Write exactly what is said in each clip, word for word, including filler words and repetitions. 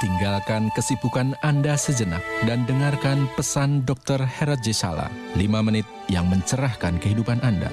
Tinggalkan kesibukan Anda sejenak dan dengarkan pesan dokter Herat J. Sala, lima menit yang mencerahkan kehidupan Anda.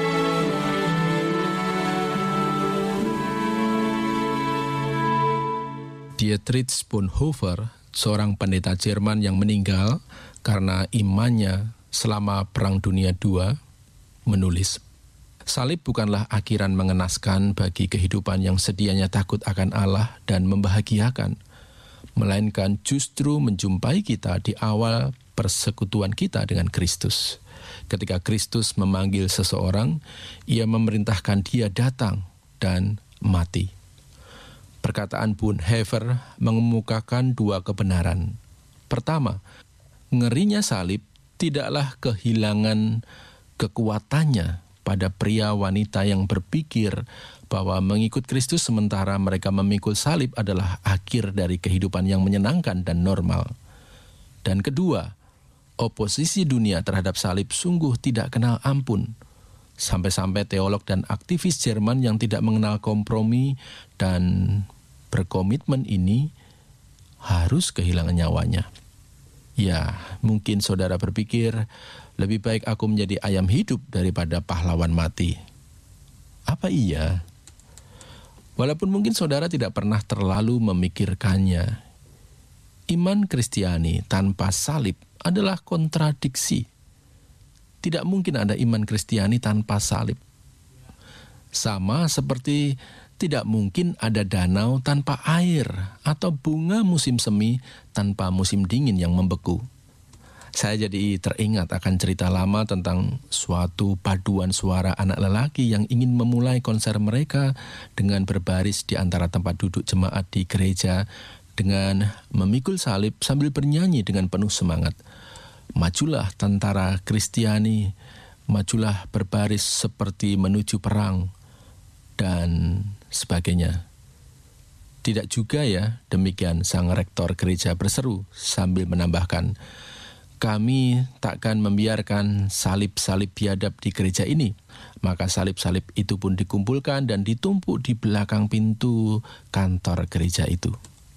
Dietrich Bonhoeffer, seorang pendeta Jerman yang meninggal karena imannya selama Perang Dunia kedua, menulis, "Salib bukanlah akhiran mengenaskan bagi kehidupan yang sedianya takut akan Allah dan membahagiakan, melainkan justru menjumpai kita di awal persekutuan kita dengan Kristus. Ketika Kristus memanggil seseorang, Ia memerintahkan dia datang dan mati." Perkataan Bonhoeffer mengemukakan dua kebenaran. Pertama, ngerinya salib tidaklah kehilangan kekuatannya pada pria wanita yang berpikir bahwa mengikut Kristus sementara mereka memikul salib adalah akhir dari kehidupan yang menyenangkan dan normal. Dan kedua, oposisi dunia terhadap salib sungguh tidak kenal ampun. Sampai-sampai teolog dan aktivis Jerman yang tidak mengenal kompromi dan berkomitmen ini harus kehilangan nyawanya. Ya, mungkin saudara berpikir, lebih baik aku menjadi ayam hidup daripada pahlawan mati. Apa iya? Walaupun mungkin saudara tidak pernah terlalu memikirkannya, iman Kristiani tanpa salib adalah kontradiksi. Tidak mungkin ada iman Kristiani tanpa salib. Sama seperti tidak mungkin ada danau tanpa air atau bunga musim semi tanpa musim dingin yang membeku. Saya jadi teringat akan cerita lama tentang suatu paduan suara anak lelaki yang ingin memulai konser mereka dengan berbaris di antara tempat duduk jemaat di gereja dengan memikul salib sambil bernyanyi dengan penuh semangat. Majulah tentara Kristiani, majulah berbaris seperti menuju perang, dan sebagainya. Tidak juga ya, demikian sang rektor gereja berseru sambil menambahkan, "Kami takkan membiarkan salib-salib biadab di gereja ini." Maka salib-salib itu pun dikumpulkan dan ditumpuk di belakang pintu kantor gereja itu.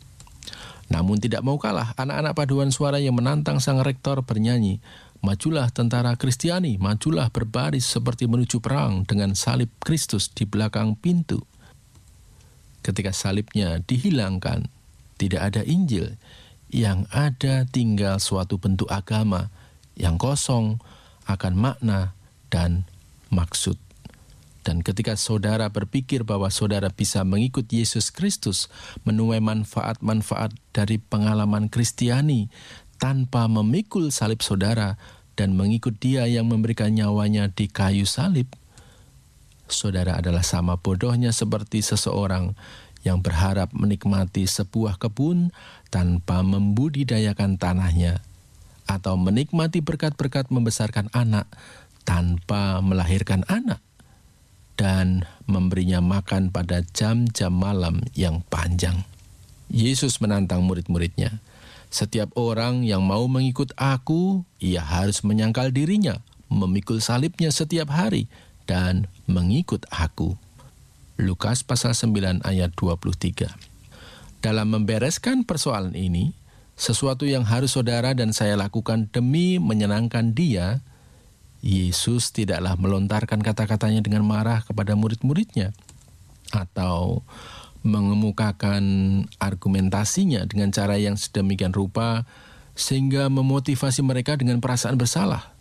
Namun tidak mau kalah, anak-anak paduan suara yang menantang sang rektor bernyanyi, "Majulah tentara Kristiani, majulah berbaris seperti menuju perang dengan salib Kristus di belakang pintu." Ketika salibnya dihilangkan, tidak ada Injil. Yang ada tinggal suatu bentuk agama yang kosong akan makna dan maksud. Dan ketika saudara berpikir bahwa saudara bisa mengikut Yesus Kristus, menuai manfaat-manfaat dari pengalaman Kristiani tanpa memikul salib saudara dan mengikut Dia yang memberikan nyawanya di kayu salib, saudara adalah sama bodohnya seperti seseorang yang berharap menikmati sebuah kebun tanpa membudidayakan tanahnya, atau menikmati berkat-berkat membesarkan anak tanpa melahirkan anak, dan memberinya makan pada jam-jam malam yang panjang. Yesus menantang murid-muridnya, "Setiap orang yang mau mengikut aku, ia harus menyangkal dirinya, memikul salibnya setiap hari, dan mengikut aku." Lukas pasal sembilan ayat dua puluh tiga. Dalam membereskan persoalan ini, sesuatu yang harus saudara dan saya lakukan demi menyenangkan Dia, Yesus tidaklah melontarkan kata-katanya dengan marah kepada murid-muridnya, atau mengemukakan argumentasinya dengan cara yang sedemikian rupa sehingga memotivasi mereka dengan perasaan bersalah.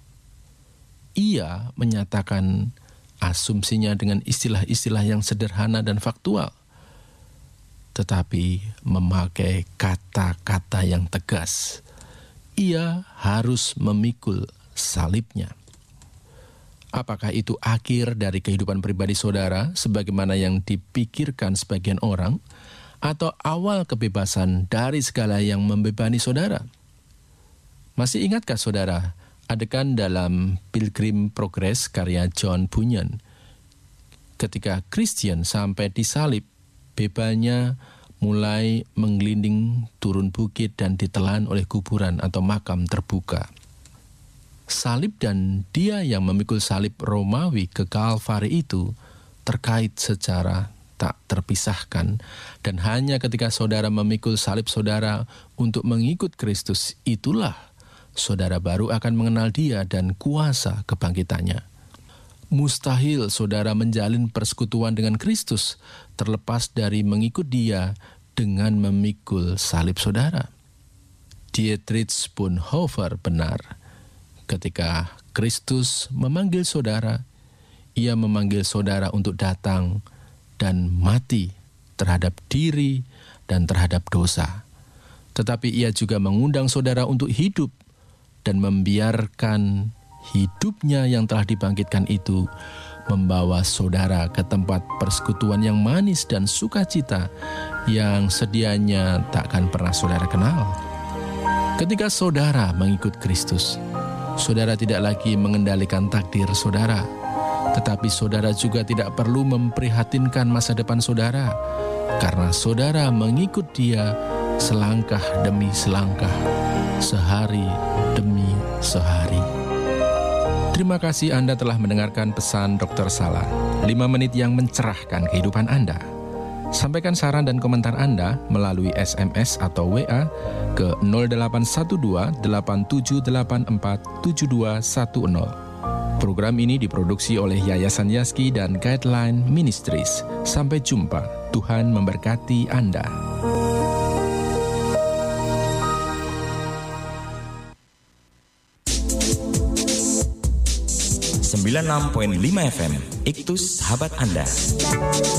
Ia menyatakan asumsinya dengan istilah-istilah yang sederhana dan faktual, tetapi memakai kata-kata yang tegas. Ia harus memikul salibnya. Apakah itu akhir dari kehidupan pribadi saudara sebagaimana yang dipikirkan sebagian orang, atau awal kebebasan dari segala yang membebani saudara? Masih ingatkah saudara adegan dalam Pilgrim Progress karya John Bunyan? Ketika Christian sampai di salib, bebannya mulai menggelinding turun bukit dan ditelan oleh kuburan atau makam terbuka. Salib dan Dia yang memikul salib Romawi ke Kalvari itu terkait secara tak terpisahkan, dan hanya ketika saudara memikul salib saudara untuk mengikut Kristus, itulah saudara baru akan mengenal Dia dan kuasa kebangkitannya. Mustahil saudara menjalin persekutuan dengan Kristus terlepas dari mengikut Dia dengan memikul salib saudara. Dietrich Bonhoeffer benar. Ketika Kristus memanggil saudara, Ia memanggil saudara untuk datang dan mati terhadap diri dan terhadap dosa. Tetapi Ia juga mengundang saudara untuk hidup dan membiarkan hidupnya yang telah dibangkitkan itu membawa saudara ke tempat persekutuan yang manis dan sukacita yang sedianya takkan pernah saudara kenal. Ketika saudara mengikut Kristus, saudara tidak lagi mengendalikan takdir saudara, tetapi saudara juga tidak perlu memprihatinkan masa depan saudara, karena saudara mengikut Dia selangkah demi selangkah, sehari demi sehari. Terima kasih Anda telah mendengarkan pesan dokter Sala, lima menit yang mencerahkan kehidupan Anda. Sampaikan saran dan komentar Anda melalui S M S atau W A ke nol delapan satu dua delapan tujuh delapan empat tujuh dua satu nol. Program ini diproduksi oleh Yayasan Yaski dan Guideline Ministries. Sampai jumpa. Tuhan memberkati Anda. sembilan puluh enam koma lima F M, Iktus Sahabat Anda.